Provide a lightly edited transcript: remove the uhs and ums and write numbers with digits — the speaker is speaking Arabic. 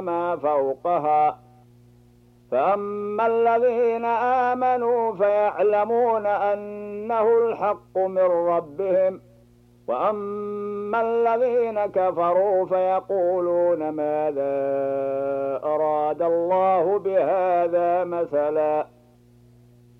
ما فوقها. فأما الذين آمنوا فيعلمون أنه الحق من ربهم، وأما الذين كفروا فيقولون ماذا أراد الله بهذا مثلا.